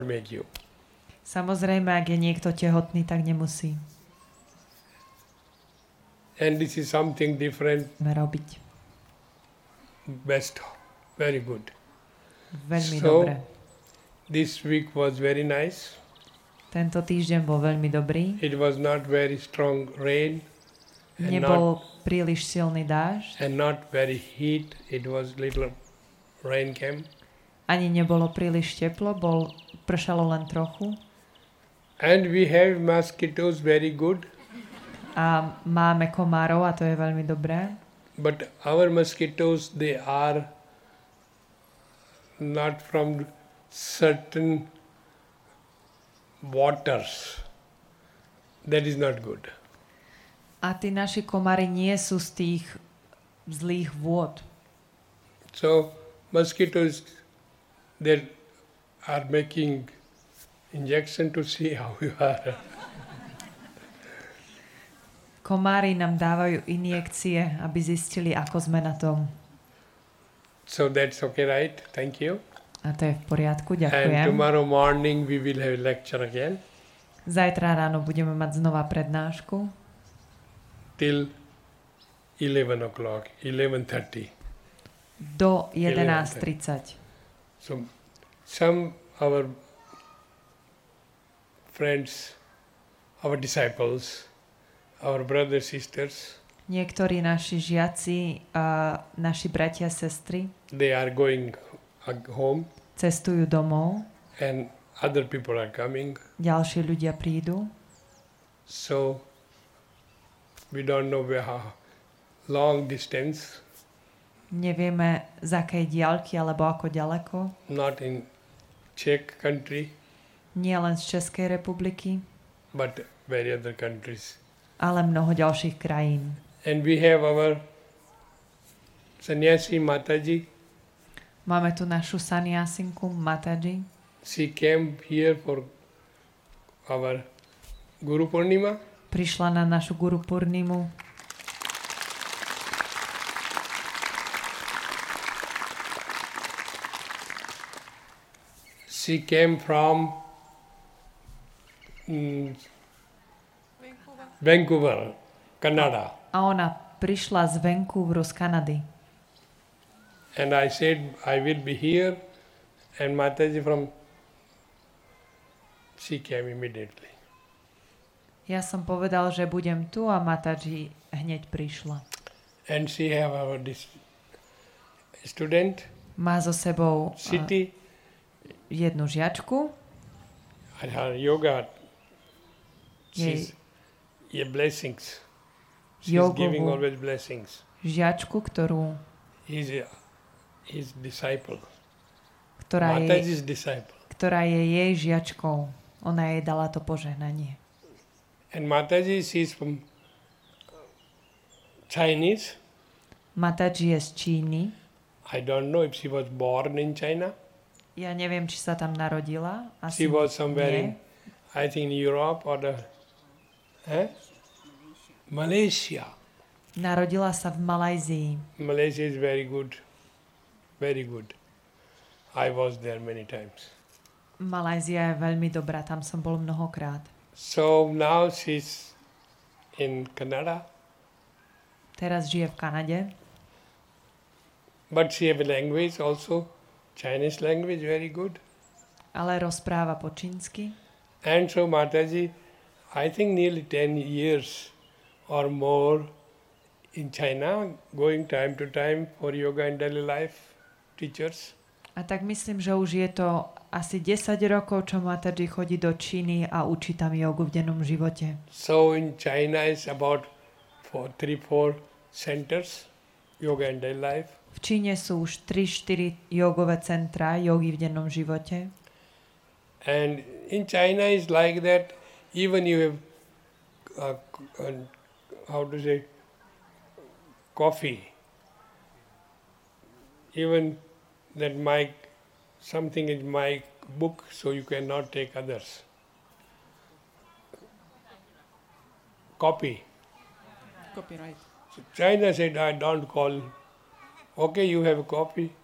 make you. Samozrejme, ak je niekto tehotný, tak nemusí And this is something different, robiť. best, very good. Veľmi So, dobre. This week was very nice. Tento týždeň bol veľmi dobrý. It was not very strong rain Nebol príliš silný dážď. and not very heat. It was little rain came. Ani nebolo príliš teplo, pršalo len trochu. And we have mosquitoes very good. A máme komárov a to je veľmi dobré. But our mosquitoes, they are not from certain waters. That is not good. A tí naši komári nie sú z tých zlých vôd. So mosquitoes, they are making injection to see how you are. Komári nám dávajú injekcie, aby zistili, ako sme na tom. So that's okay, right? Thank you. A to je v poriadku, And ďakujem. tomorrow morning we will have lecture again Zajtra ráno budeme mať znova prednášku till 11 o'clock, 11:30. do 11:30. So some our friends, our disciples, our brothers, sisters, Niektorí naši žiaci a naši bratia a sestry they are going home cestujú domov, and other people are coming. ďalší ľudia prídu. So we don't know how long distance, Nevieme z akej diaľky alebo ako ďaleko. not in Czech country, Nie len z Českej republiky, but very other countries. ale mnoho ďalších krajín. And we have our sannyasi Mataji. Máme tu našu saniasinku Mataji. She came here for our Guru Purnima. Prišla na našu Guru Purnimu. She came from Vancouver, Canada. A ona prišla z Vancouveru, z Kanady. And I said, I will be here. And Mataji she came immediately. Ja som povedal, že budem tu a Mataji hneď prišla. And she have our student, Má so sebou City, jednu žiačku, and her yoga. jej She's blessings. She's giving jogovú always blessings. žiačku, He's his disciple. ktorá Mataji's disciple. je jej žiačkou. Ona jej dala to požehnanie. And Mataji, she's from Chinese. Mataji je z Číny. I don't know if she was born in China. Ja neviem, či sa tam narodila. Asi She was somewhere nie. in, I think, Europe or Malaysia. Narodila sa v Malajzii. Malaysia is very good. Very good. I was there many times. Malajzia je veľmi dobrá, tam som bol mnohokrát. So now she's in Canada. Teraz žije v Kanade. But she have a language also. Chinese language, very good. Ale rozpráva po čínsky. And so Mataji, I think nearly 10 years or more in China, going time to time for yoga and daily life teachers. A tak myslím, že už je to asi 10 rokov, čo Mataji chodí do Číny a učí tam jogu v dennom živote. So in China is about 3-4 centers, yoga and daily life. V Číne sú už 3-4 jogové centra jogy v dennom živote. And in China is like that, even you have, coffee. Even that something is my book, so you cannot take others. Copyright. So China said, I don't call. Okay, you have a copy.